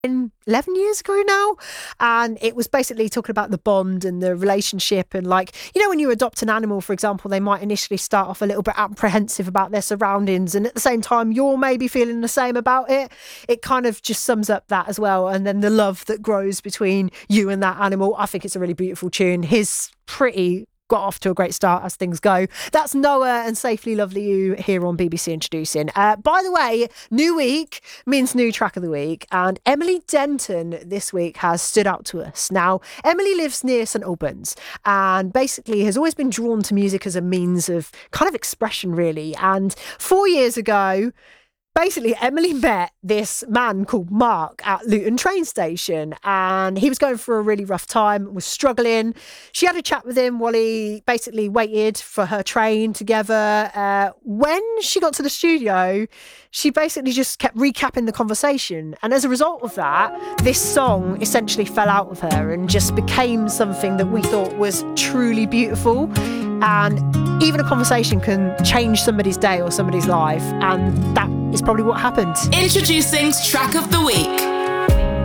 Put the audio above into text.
11 years ago now, and it was basically talking about the bond and the relationship, and like, you know, when you adopt an animal, for example, they might initially start off a little bit apprehensive about their surroundings, and at the same time you're maybe feeling the same about it. It kind of just sums up that as well, and then the love that grows between you and that animal. I think it's a really beautiful tune. His pretty got off to a great start as things go. That's Noah and Safely Lovely You here on BBC Introducing. By the way, new week means new track of the week, and Emily Denton this week has stood out to us. Now, Emily lives near St Albans and basically has always been drawn to music as a means of kind of expression, really. And 4 years ago, basically, Emily met this man called Mark at Luton train station, and he was going through a really rough time, was struggling. She had a chat with him while he basically waited for her train together. When she got to the studio, she basically just kept recapping the conversation. And as a result of that, this song essentially fell out of her and just became something that we thought was truly beautiful. And even a conversation can change somebody's day or somebody's life, and that is probably what happened. Introducing Track of the Week.